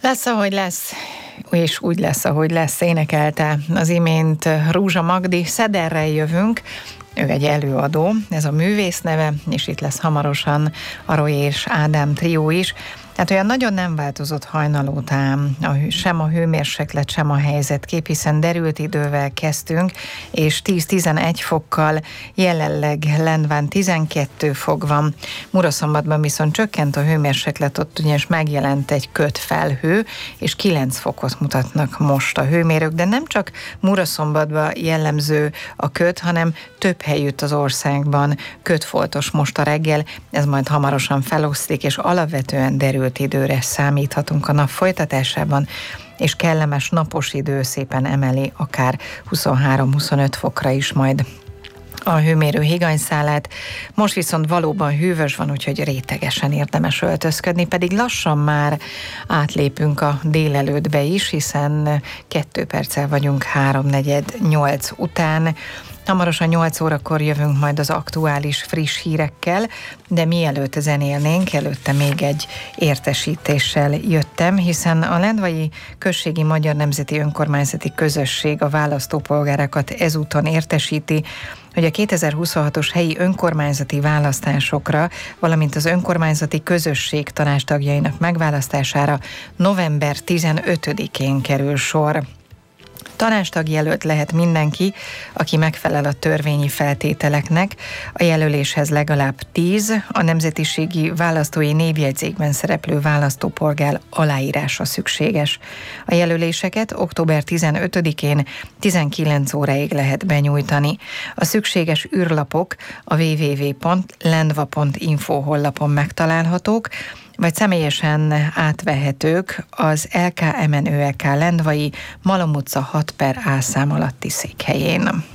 Lesz, ahogy lesz, és úgy lesz, ahogy lesz, énekelte az imént Rúzsa Magdi. Szederrel jövünk, ő egy előadó, ez a művész neve, és itt lesz hamarosan a Roy és Ádám trió is. Hát olyan nagyon nem változott hajnal után, sem a hőmérséklet, sem a helyzetkép, hiszen derült idővel kezdtünk, és 10-11 fokkal, jelenleg Lendván 12 fok van. Muraszombatban viszont csökkent a hőmérséklet, ott ugyanis megjelent egy kötfelhő, és 9 fokot mutatnak most a hőmérők, de nem csak Muraszombatban jellemző a köt, hanem több helyütt az országban kötfoltos most a reggel, ez majd hamarosan feloszlik, és alapvetően derült időre számíthatunk a nap folytatásában, és kellemes napos idő szépen emeli akár 23-25 fokra is majd a hőmérő higanyszálát. Most viszont valóban hűvös van, úgyhogy rétegesen érdemes öltözködni, pedig lassan már átlépünk a délelőttbe is, hiszen 2 perccel vagyunk 3:48 után. Hamarosan 8 órakor jövünk majd az aktuális friss hírekkel, de mielőtt zenélnénk, előtte még egy értesítéssel jöttem, hiszen a Lendvai Községi Magyar Nemzeti Önkormányzati Közösség a választópolgárakat ezúton értesíti, hogy a 2026-os helyi önkormányzati választásokra, valamint az önkormányzati közösség tanácstagjainak megválasztására november 15-én kerül sor. Tanácstagjelölt lehet mindenki, aki megfelel a törvényi feltételeknek, a jelöléshez legalább 10, a nemzetiségi választói névjegyzékben szereplő választópolgár aláírása szükséges. A jelöléseket október 15-én 19 óráig lehet benyújtani. A szükséges űrlapok a www.lendva.info honlapon megtalálhatók, vagy személyesen átvehetők az LKMNÖK Lendvai Malom utca 6/A szám alatti székhelyén.